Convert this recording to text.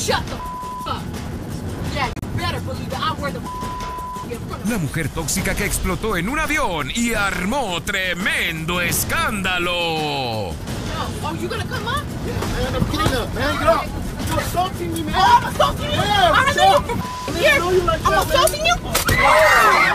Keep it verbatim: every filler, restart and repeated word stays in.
Shut the up. Yeah, you better believe that I'm where the La mujer tóxica que explotó en un avión y armó tremendo escándalo. No. Oh, you gonna come up? Yeah, man, I'm getting up, man. Get up. You're assaulting me, man. Oh, I'm assaulting you? Yeah, I sure. remember from here. I didn't know you like I'm that, man. assaulting you?